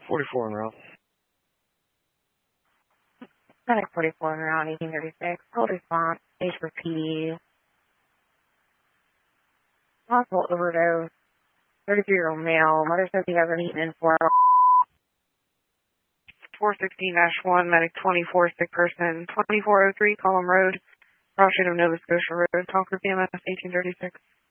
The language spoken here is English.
44 en route. Medic 44 around 1836. Cold response. H for PD. Possible overdose. 33-year-old male. Mother says he hasn't eaten in 4 hours. 416-1, medic 24, sick person. 2403, Column Road, crossing of Nova Scotia Road. Concord, BMS 1836.